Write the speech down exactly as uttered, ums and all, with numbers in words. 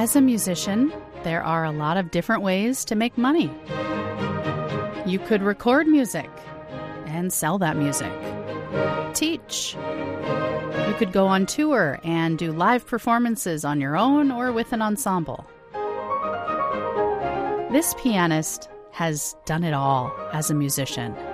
As a musician, there are a lot of different ways to make money. You could record music and sell that music. Teach. You could go on tour and do live performances on your own or with an ensemble. This pianist has done it all as a musician.